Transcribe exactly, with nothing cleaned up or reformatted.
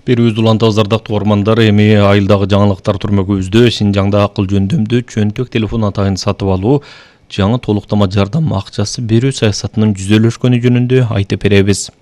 Берүүбүз уланта ардактуу ормандар эми айылдагы жаңылыктар түрмөгүбүздө Шинжаңда акыл жөндөмдүү чөнтөк телефон атайын сатып алуу жаңы толуктама жардам акчасы берүү саясатынын жүзөлөшкөнү жөнүндө айтып беребиз.